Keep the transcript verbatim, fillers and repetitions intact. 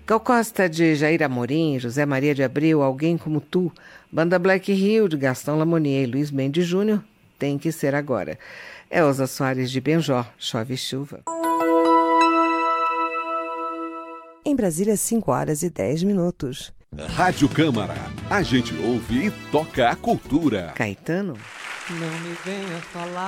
Gal Costa, de Jair Amorim, José Maria de Abreu, Alguém Como Tu, Banda Black Hill, de Gastão Lamonier e Luiz Mendes Júnior, Tem Que Ser Agora. Elza Soares de Benjó, Chove Chuva. Em Brasília, cinco horas e dez minutos. Rádio Câmara, a gente ouve e toca a cultura. Caetano? Não me venha falar